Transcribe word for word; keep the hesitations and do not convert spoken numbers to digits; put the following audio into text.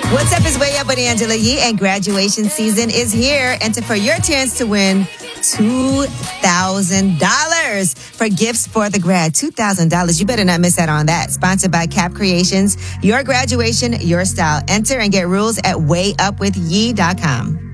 What's up is Way Up with Angela Yee, and graduation season is here. Enter for your chance to win two thousand dollars for gifts for the grad. two thousand dollars. You better not miss out on that. Sponsored by Cap Creations. Your graduation, your style. Enter and get rules at way up with yee dot com.